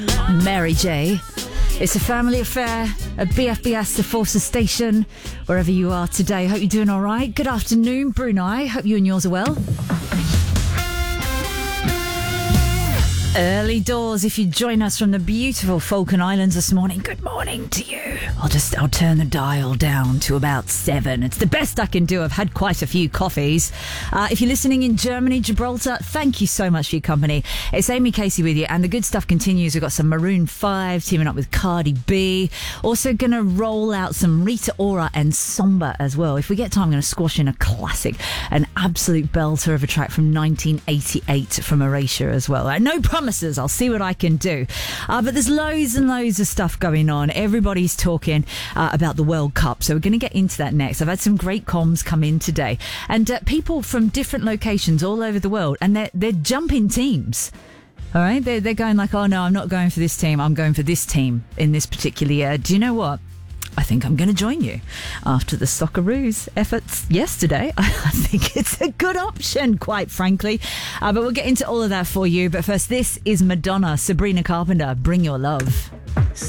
Mary J. It's a family affair at BFBS, the Forces Station, wherever you are today. Hope you're doing all right. Good afternoon, Brunei. Hope you and yours are well. Early doors, if you join us from the beautiful Falkland Islands this morning, good morning to you. I'll turn the dial down to about 7. It's the best I can do. I've had quite a few coffees. If you're listening in Germany, Gibraltar, thank you so much for your company. It's Amy Casey with you, and the good stuff continues. We've got some Maroon 5 teaming up with Cardi B. Also going to roll out some Rita Ora and Somber as well. If we get time, I'm going to squash in a classic, an absolute belter of a track from 1988 from Erasure as well. No promises, I'll see what I can do. But there's loads and loads of stuff going on. Everybody's talking about the World Cup, so we're going to get into that next. I've had some great comms come in today, and people from different locations all over the world, and they're jumping teams. All right, they're going like, oh no, I'm not going for this team, I'm going for this team in this particular year. Do you know what? I think I'm going to join you after the Socceroos efforts yesterday. I think it's a good option, quite frankly. But we'll get into all of that for you. But first, this is Madonna, Sabrina Carpenter, Bring Your Love.